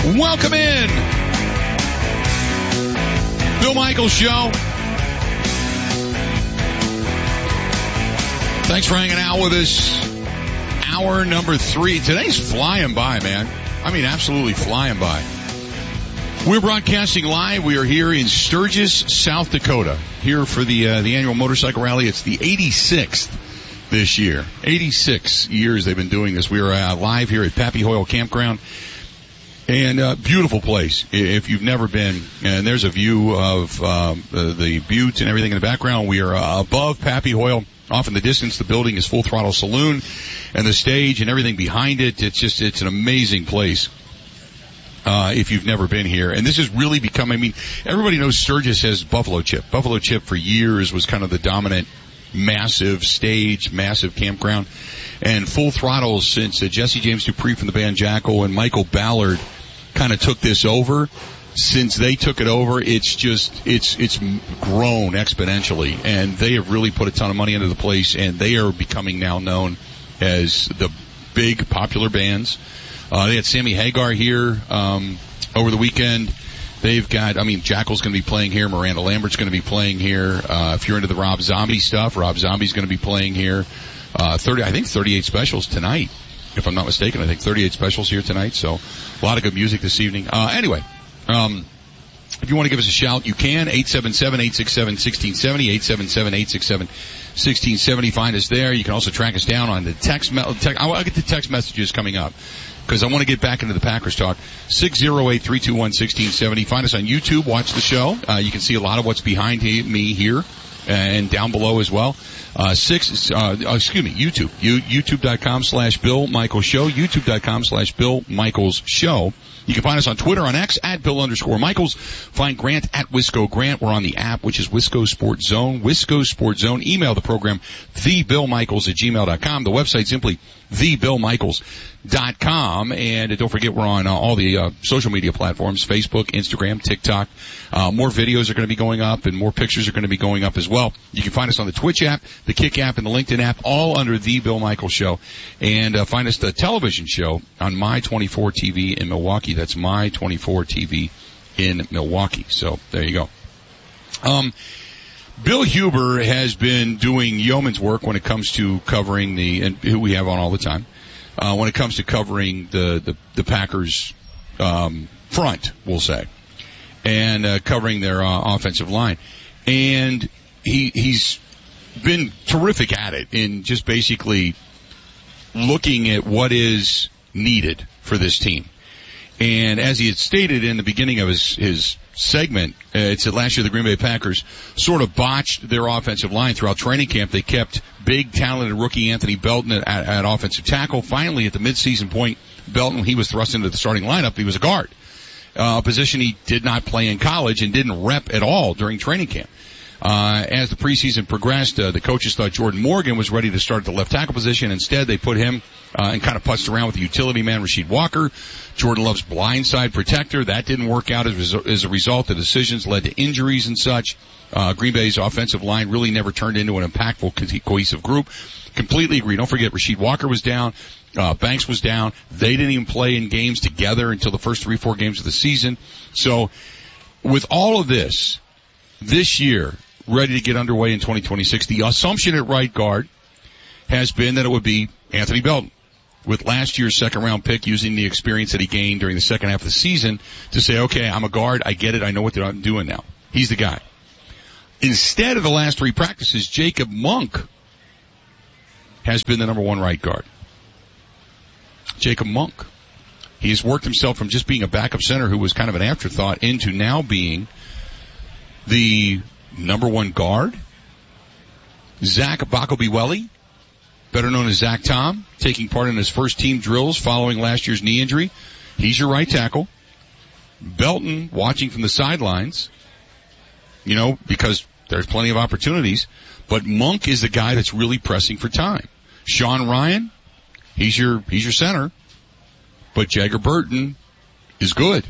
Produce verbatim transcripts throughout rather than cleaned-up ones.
Welcome in. Bill Michaels Show. Thanks for hanging out with us. Hour number three. Today's flying by, man. I mean, absolutely flying by. We're broadcasting live. We are here in Sturgis, South Dakota, here for the uh, the annual motorcycle rally. It's the eighty-sixth this year. eighty-six years they've been doing this. We are uh, live here at Pappy Hoyle Campground. And uh beautiful place if you've never been. And there's a view of um, the, the butte and everything in the background. We are uh, above Pappy Hoyle. Off in the distance, the building is Full Throttle Saloon, and the stage and everything behind it. It's just it's an amazing place. Uh, if you've never been here. And this has really become, I mean, everybody knows Sturgis has Buffalo Chip. Buffalo Chip for years was kind of the dominant massive stage, massive campground. And Full Throttle, since uh, Jesse James Dupree from the band Jackal and Michael Ballard kind of took this over, since they took it over, it's just, it's, it's grown exponentially. And they have really put a ton of money into the place, and they are becoming now known as the big popular bands. Uh, they had Sammy Hagar here, um, over the weekend. They've got, I mean, Jackal's going to be playing here. Miranda Lambert's going to be playing here. Uh, if you're into the Rob Zombie stuff, Rob Zombie's going to be playing here. Uh, thirty, I think thirty-eight specials tonight, if I'm not mistaken. I think thirty-eight specials here tonight. So a lot of good music this evening. Uh, anyway, um, if you want to give us a shout, you can. eight seven seven, eight six seven, one six seven zero, eight seven seven, eight six seven, one six seven zero. Find us there. You can also track us down on the text, me- text I'll get the text messages coming up, because I want to get back into the Packers talk. six oh eight, three two one, one six seven zero. Find us on YouTube. Watch the show. Uh, you can see a lot of what's behind he, me here and down below as well. Uh, six, uh, excuse me, YouTube. You, YouTube.com slash Bill Michaels Show. YouTube.com slash Bill Michaels Show. You can find us on Twitter, on X, at Bill underscore Michaels. Find Grant at Wisco Grant. We're on the app, which is Wisco Sports Zone. Wisco Sports Zone. Email the program, the bill michaels at gmail dot com. The website simply the bill michaels dot com. And don't forget, we're on uh, all the uh, social media platforms, Facebook, Instagram, TikTok. Uh, more videos are going to be going up, and more pictures are going to be going up as well. You can find us on the Twitch app, the Kick app, and the LinkedIn app, all under The Bill Michaels Show. And uh, find us the television show on My twenty-four T V in Milwaukee. That's My twenty-four T V in Milwaukee. So there you go. Um, Bill Huber has been doing yeoman's work when it comes to covering the, and who we have on all the time, uh, when it comes to covering the, the, the Packers, um, front, we'll say, and, uh, covering their, uh, offensive line. And he, he's been terrific at it in just basically looking at what is needed for this team. And as he had stated in the beginning of his, his segment, uh, it said last year the Green Bay Packers sort of botched their offensive line throughout training camp. They kept big, talented rookie Anthony Belton at, at, at offensive tackle. Finally, at the midseason point, Belton, he was thrust into the starting lineup. He was a guard, uh, a position he did not play in college and didn't rep at all during training camp. Uh, as the preseason progressed, uh, the coaches thought Jordan Morgan was ready to start at the left tackle position. Instead, they put him, uh, and kind of putzed around with the utility man, Rasheed Walker. Jordan Love's blindside protector. That didn't work out as, as a result. The decisions led to injuries and such. Uh, Green Bay's offensive line really never turned into an impactful, cohesive group. Completely agree. Don't forget, Rasheed Walker was down. Uh, Banks was down. They didn't even play in games together until the first three, four games of the season. So, with all of this, this year, ready to get underway in twenty twenty-six. The assumption at right guard has been that it would be Anthony Belton, with last year's second round pick, using the experience that he gained during the second half of the season to say, okay, I'm a guard, I get it, I know what I'm doing now. He's the guy. Instead of the last three practices, Jacob Monk has been the number one right guard. Jacob Monk. He's worked himself from just being a backup center who was kind of an afterthought into now being the number one guard. Zach Bakobiweli, better known as Zach Tom, taking part in his first team drills following last year's knee injury. He's your right tackle. Belton watching from the sidelines, you know, because there's plenty of opportunities. But Monk is the guy that's really pressing for time. Sean Ryan, he's your, he's your center. But Jagger Burton is good.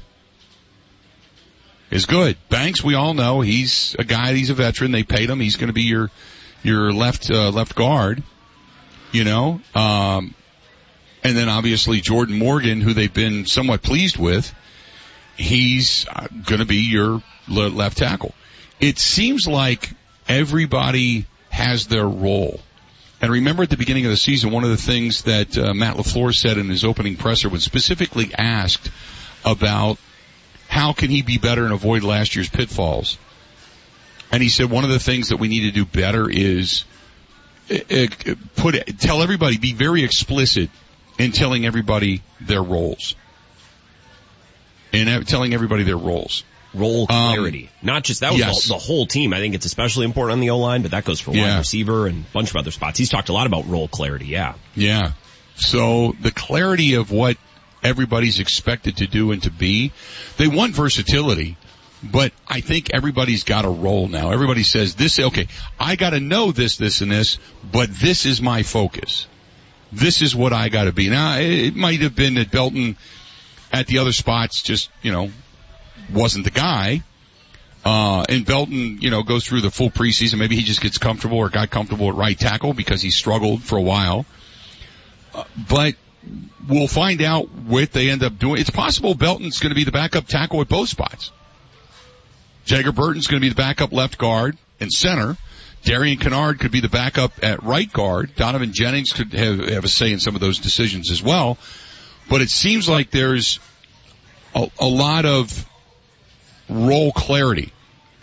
Is good. Banks, we all know, he's a guy, he's a veteran. They paid him. He's going to be your, your left, uh, left guard. You know, um, and then obviously Jordan Morgan, who they've been somewhat pleased with. he's uh, going to be your le- left tackle. It seems like everybody has their role. And remember at the beginning of the season, one of the things that uh, Matt LaFleur said in his opening presser was specifically asked about how can he be better and avoid last year's pitfalls. And he said one of the things that we need to do better is uh, put it, tell everybody, be very explicit in telling everybody their roles. And telling everybody their roles. Role clarity. Um, Not just, that was yes. the, the whole team. I think it's especially important on the O-line, but that goes for wide yeah. receiver and a bunch of other spots. He's talked a lot about role clarity, yeah. Yeah. So the clarity of what everybody's expected to do and to be, they want versatility, but I think everybody's got a role now. Everybody says this, okay, I gotta know this, this, and this, but this is my focus. This is what I gotta be. Now, it might have been that Belton at the other spots just, you know, wasn't the guy. Uh, and Belton, you know, goes through the full preseason. Maybe he just gets comfortable or got comfortable at right tackle because he struggled for a while. Uh, but we'll find out what they end up doing. It's possible Belton's going to be the backup tackle at both spots. Jagger Burton's going to be the backup left guard and center. Darian Kennard could be the backup at right guard. Donovan Jennings could have, have a say in some of those decisions as well. But it seems like there's a, a lot of role clarity.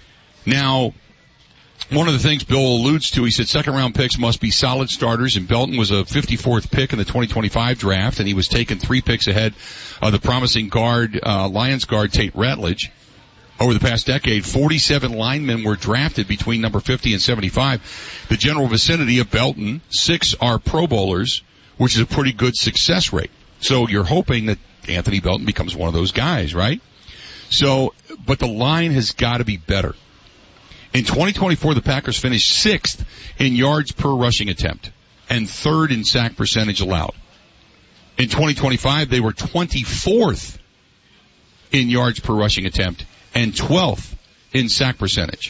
Now, one of the things Bill alludes to, he said second round picks must be solid starters, and Belton was a fifty-fourth pick in the twenty twenty-five draft, and he was taken three picks ahead of the promising guard, uh, Lions guard Tate Ratledge. Over the past decade, forty-seven linemen were drafted between number fifty and seventy-five. The general vicinity of Belton, six are Pro Bowlers, which is a pretty good success rate. So you're hoping that Anthony Belton becomes one of those guys, right? So, but the line has got to be better. In twenty twenty-four, the Packers finished sixth in yards per rushing attempt and third in sack percentage allowed. In twenty twenty-five, they were twenty-fourth in yards per rushing attempt and twelfth in sack percentage.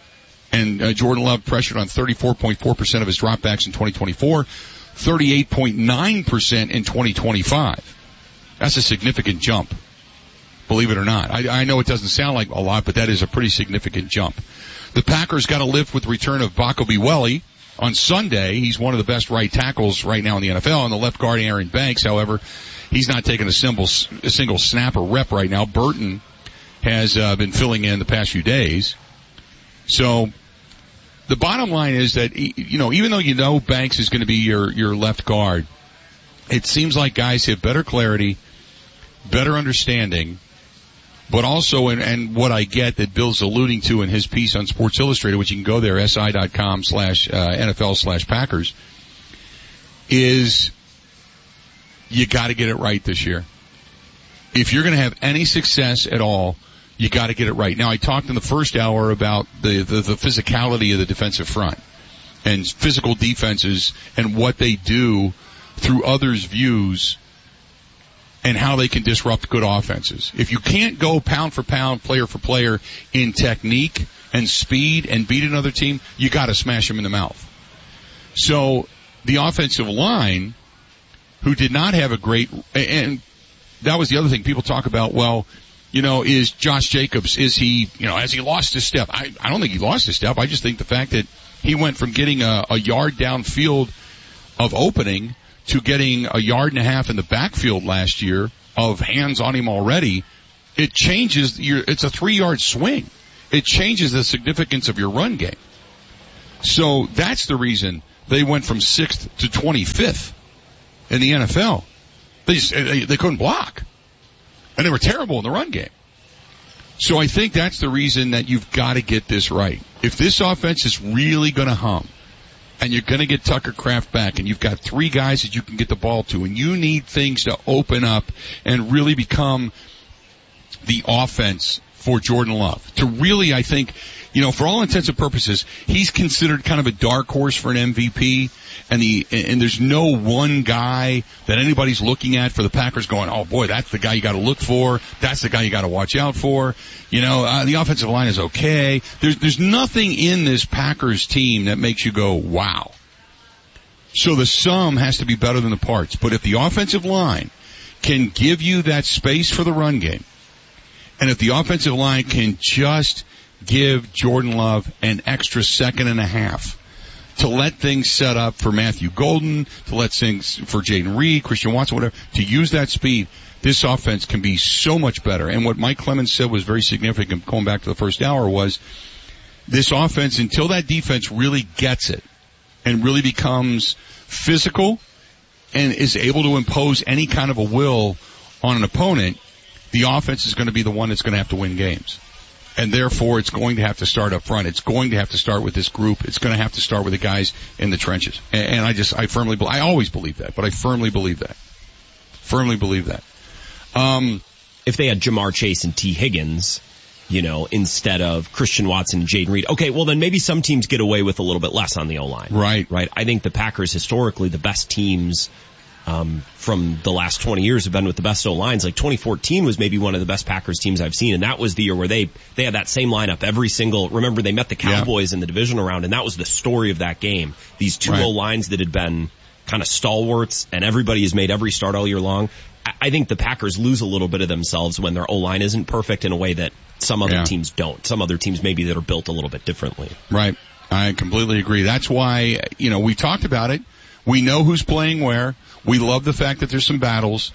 And uh, Jordan Love pressured on thirty-four point four percent of his dropbacks in twenty twenty-four, thirty-eight point nine percent in twenty twenty-five. That's a significant jump. Believe it or not. I, I know it doesn't sound like a lot, but that is a pretty significant jump. The Packers got to live with the return of Baco Biweli on Sunday. He's one of the best right tackles right now in the N F L. And the left guard, Aaron Banks, however, he's not taking a, symbol, a single snap or rep right now. Burton has uh, been filling in the past few days. So the bottom line is that, you know, even though you know Banks is going to be your, your left guard, it seems like guys have better clarity, better understanding, but also, and, and what I get that Bill's alluding to in his piece on Sports Illustrated, which you can go there, si.com slash NFL slash Packers, is you got to get it right this year. If you're going to have any success at all, you got to get it right. Now, I talked in the first hour about the, the, the physicality of the defensive front and physical defenses and what they do through others' views and how they can disrupt good offenses. If you can't go pound for pound, player for player in technique and speed and beat another team, you got to smash them in the mouth. So the offensive line, who did not have a great, and that was the other thing people talk about, well, you know, is Josh Jacobs, is he, you know, has he lost his step? I, I don't think he lost his step. I just think the fact that he went from getting a, a yard downfield of opening to getting a yard and a half in the backfield last year of hands on him already, it changes your, it's a three yard swing. It changes the significance of your run game. So that's the reason they went from sixth to twenty-fifth in the N F L. They just, they, they couldn't block. And they were terrible in the run game. So I think that's the reason that you've got to get this right. If this offense is really going to hum, and you're going to get Tucker Kraft back, and you've got three guys that you can get the ball to, and you need things to open up and really become the offense for Jordan Love. To really, I think, you know, for all intents and purposes, he's considered kind of a dark horse for an M V P, and the and there's no one guy that anybody's looking at for the Packers going, oh boy, that's the guy you got to look for, that's the guy you got to watch out for. You know, uh, the offensive line is okay. There's there's nothing in this Packers team that makes you go, wow. So the sum has to be better than the parts. But if the offensive line can give you that space for the run game, And if the offensive line can just give Jordan Love an extra second and a half to let things set up for Matthew Golden, to let things for Jaden Reed, Christian Watson, whatever, to use that speed, this offense can be so much better. And what Mike Clemens said was very significant going back to the first hour was this offense, until that defense really gets it and really becomes physical and is able to impose any kind of a will on an opponent, the offense is going to be the one that's going to have to win games. And therefore, it's going to have to start up front. It's going to have to start with this group. It's going to have to start with the guys in the trenches. And, and I just, I firmly, I always believe that, but I firmly believe that. Firmly believe that. Um, if they had Jamar Chase and T. Higgins, you know, instead of Christian Watson and Jaden Reed, okay, well then maybe some teams get away with a little bit less on the O-line. Right. Right. I think the Packers, historically, the best teams Um, from the last twenty years have been with the best O-lines. Like twenty fourteen was maybe one of the best Packers teams I've seen, and that was the year where they, they had that same lineup every single, remember they met the Cowboys yeah. in the divisional round, and that was the story of that game. These two right. O-lines that had been kind of stalwarts, and everybody has made every start all year long. I, I think the Packers lose a little bit of themselves when their O-line isn't perfect in a way that some other yeah. teams don't. Some other teams maybe that are built a little bit differently. Right. I completely agree. That's why, you know, we talked about it. We know who's playing where. We love the fact that there's some battles,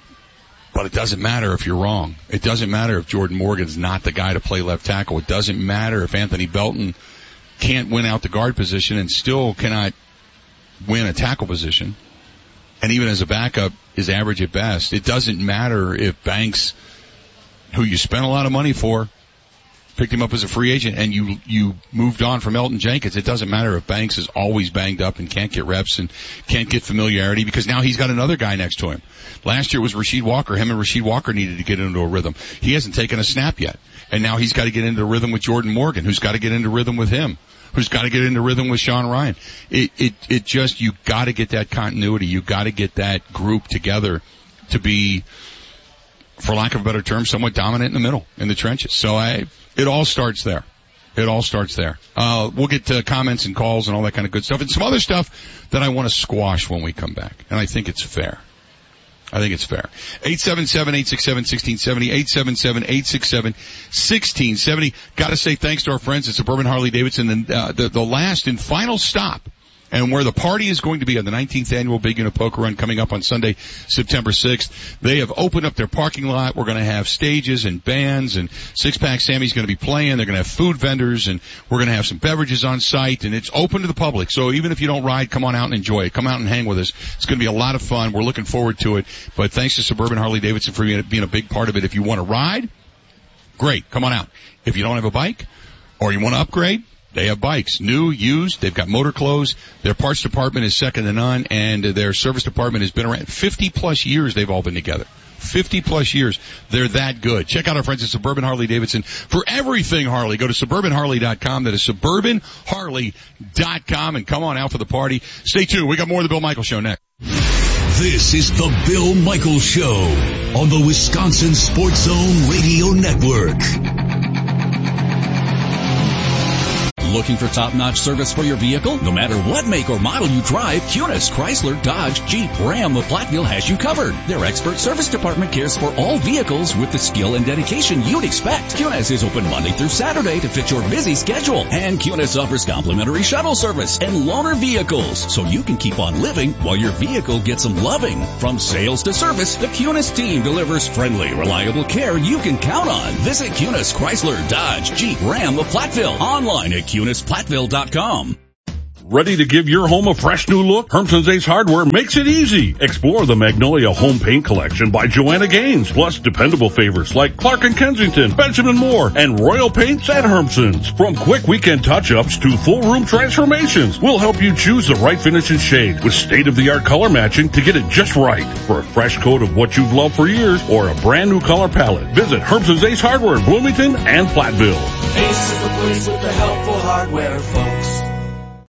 but it doesn't matter if you're wrong. It doesn't matter if Jordan Morgan's not the guy to play left tackle. It doesn't matter if Anthony Belton can't win out the guard position and still cannot win a tackle position. And even as a backup is average at best. It doesn't matter if Banks, who you spent a lot of money for, picked him up as a free agent, and you you moved on from Elton Jenkins. It doesn't matter if Banks is always banged up and can't get reps and can't get familiarity, because now he's got another guy next to him. Last year was Rasheed Walker. Him and Rasheed Walker needed to get into a rhythm. He hasn't taken a snap yet. And now he's got to get into rhythm with Jordan Morgan, who's got to get into rhythm with him, who's got to get into rhythm with Sean Ryan. It, it, it just, you got to get that continuity. You got to get that group together to be, for lack of a better term, somewhat dominant in the middle, in the trenches. So I, it all starts there. It all starts there. Uh, we'll get to comments and calls and all that kind of good stuff, and some other stuff that I want to squash when we come back. And I think it's fair. I think it's fair. eight seven seven, eight six seven, one six seven zero, eight seven seven, eight six seven, one six seven zero. Gotta say thanks to our friends at Suburban Harley Davidson, and uh, the, the last and final stop, and where the party is going to be on the nineteenth annual Big Unit Poker Run coming up on Sunday, September sixth. They have opened up their parking lot. We're going to have stages and bands, and Six Pack Sammy's going to be playing. They're going to have food vendors, and we're going to have some beverages on site, and it's open to the public. So even if you don't ride, come on out and enjoy it. Come out and hang with us. It's going to be a lot of fun. We're looking forward to it. But thanks to Suburban Harley Davidson for being a big part of it. If you want to ride, great. Come on out. If you don't have a bike or you want to upgrade, they have bikes, new, used. They've got motor clothes. Their parts department is second to none, and their service department has been around fifty plus years. They've all been together. fifty plus years. They're that good. Check out our friends at Suburban Harley Davidson for everything Harley. Go to suburban harley dot com. That is suburban harley dot com, and come on out for the party. Stay tuned. We got more of the Bill Michaels Show next. This is the Bill Michaels Show on the Wisconsin Sports Zone Radio Network. Looking for top-notch service for your vehicle? No matter what make or model you drive, Kunis, Chrysler, Dodge, Jeep, Ram, or Platteville has you covered. Their expert service department cares for all vehicles with the skill and dedication you'd expect. Kunis is open Monday through Saturday to fit your busy schedule. And Kunis offers complimentary shuttle service and loaner vehicles, so you can keep on living while your vehicle gets some loving. From sales to service, the Kunis team delivers friendly, reliable care you can count on. Visit Kunis, Chrysler, Dodge, Jeep, Ram, or Platteville online at Kunis. Kunis Platteville dot com. Ready to give your home a fresh new look? Hermson's Ace Hardware makes it easy. Explore the Magnolia Home Paint Collection by Joanna Gaines, plus dependable favorites like Clark and Kensington, Benjamin Moore, and Royal Paints at Hermson's. From quick weekend touch-ups to full room transformations, we'll help you choose the right finish and shade with state-of-the-art color matching to get it just right. For a fresh coat of what you've loved for years or a brand new color palette, visit Hermson's Ace Hardware in Bloomington and Platteville. Ace is the place with the helpful hardware, folks.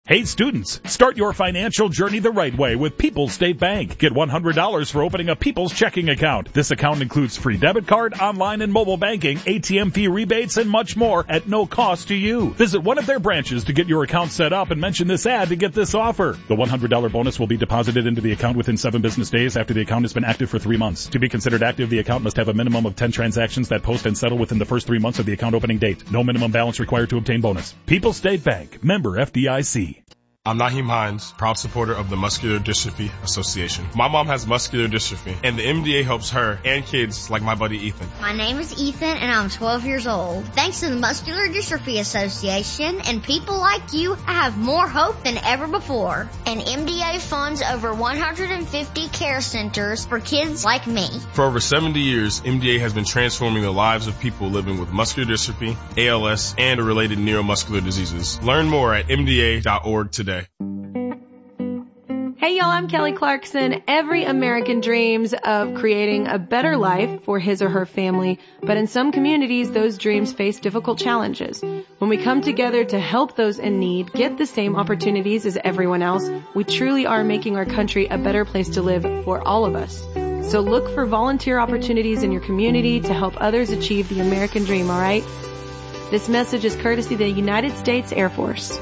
Hey students, start your financial journey the right way with People's State Bank. Get one hundred dollars for opening a People's checking account. This account includes free debit card, online and mobile banking, A T M fee rebates, and much more at no cost to you. Visit one of their branches to get your account set up and mention this ad to get this offer. The one hundred dollars bonus will be deposited into the account within seven business days after the account has been active for three months. To be considered active, the account must have a minimum of ten transactions that post and settle within the first three months of the account opening date. No minimum balance required to obtain bonus. People's State Bank, member F D I C. I'm Naheem Hines, proud supporter of the Muscular Dystrophy Association. My mom has muscular dystrophy, and the M D A helps her and kids like my buddy Ethan. My name is Ethan, and I'm twelve years old. Thanks to the Muscular Dystrophy Association and people like you, I have more hope than ever before. And M D A funds over one hundred fifty care centers for kids like me. For over seventy years, M D A has been transforming the lives of people living with muscular dystrophy, A L S, and related neuromuscular diseases. Learn more at M D A dot org today. Hey y'all, I'm Kelly Clarkson. Every American dreams of creating a better life for his or her family, but in some communities, those dreams face difficult challenges. When we come together to help those in need get the same opportunities as everyone else, we truly are making our country a better place to live for all of us. So look for volunteer opportunities in your community to help others achieve the American dream, alright? This message is courtesy of the United States Air Force.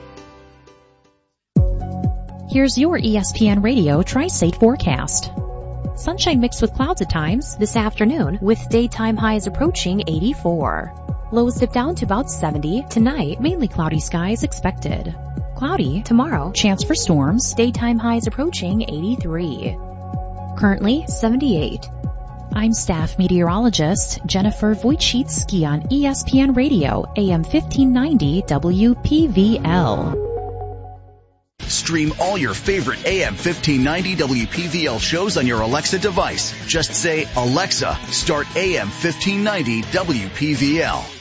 Here's your E S P N Radio Tri-State forecast. Sunshine mixed with clouds at times this afternoon with daytime highs approaching eighty-four. Lows dip down to about seventy. Tonight, mainly cloudy skies expected. Cloudy tomorrow, chance for storms, daytime highs approaching eighty-three. Currently seventy-eight. I'm staff meteorologist Jennifer Wojcicki on E S P N Radio, A M fifteen ninety W P V L. Stream all your favorite A M fifteen ninety W P V L shows on your Alexa device. Just say, Alexa, start A M fifteen ninety W P V L.